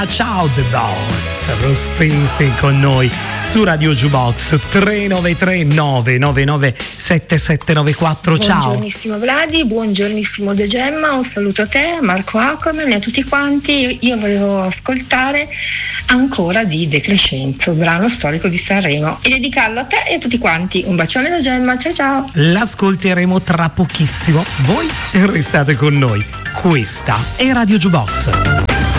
Ciao The Boss, Bruce Springsteen con noi su Radio Jukebox 393 999 7794. Ciao. Buongiornissimo Vladi, buongiornissimo De Gemma, un saluto a te, a Marco Ackerman e a tutti quanti. Io volevo ascoltare ancora di De Crescenzo, brano storico di Sanremo, e dedicarlo a te e a tutti quanti. Un bacione da Gemma, ciao ciao. L'ascolteremo tra pochissimo, voi restate con noi. Questa è Radio Jukebox.